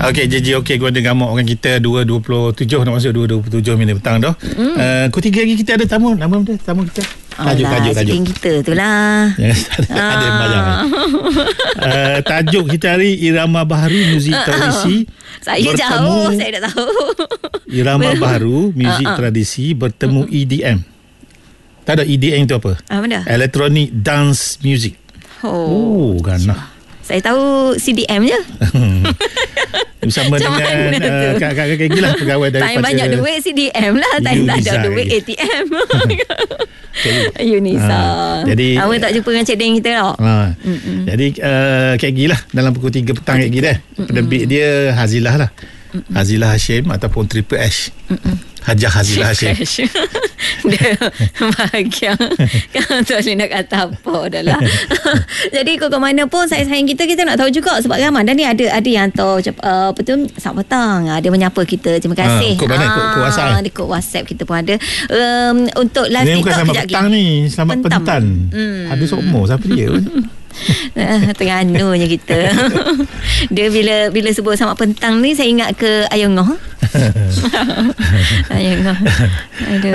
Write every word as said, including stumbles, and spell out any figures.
Okey, J J okey gua ada gamuk orang kita dua dua puluh tujuh nak masuk dua dua puluh tujuh minit petang dah. Hmm. Uh, pukul tiga lagi kita ada tamu. Nama dia tamu kita. Tajuk Alah, tajuk tajuk. kita tu lah. Ada yang bayang. Uh, tajuk kita hari Irama Baharu Muzik Tradisi. Saya bertemu, jauh, saya dah tahu. Irama Baharu Muzik uh, uh. Tradisi bertemu E D M. Tak ada E D M tu apa? Apa dah? Electronic Dance Music. Oh, oh ganah. Saya tahu C D M je. Bersama dengan uh, kakak-kakak gigi lah, pegawai daripada tak banyak duit C D M lah, tak ada duit A T M. Unisa. Ha, jadi awak tak jumpa dengan Cik Deng kita tau. Ha, jadi uh, Kak Gi lah dalam pukul tiga petang Kak Gi dah. Penerbit dia Hazilah lah. Mm-mm. Hazilah Hashim ataupun Triple H. Mm-mm. Hajah Hazilah Hashim. Dia bahagia. Kan tu boleh nak kata apa dah lah. Jadi kau ke mana pun sayang-sayang kita, kita nak tahu juga sebab ramai. Dan ni ada ada yang tahu uh, apa tu selamat petang. Ada menyapa kita. Terima kasih. Ha, kod mana? Kod, kod WhatsApp. Di kod WhatsApp kita pun ada. Um, untuk live ni TikTok bukan selamat petang lagi. Ni selamat pentam. Pentan. Hmm. Ada sokmo siapa dia? Terengganu kita. Dia bila bila sebut sama pentang ni saya ingat ke Ayong Ngoh. Ayong Ngoh. Aduh.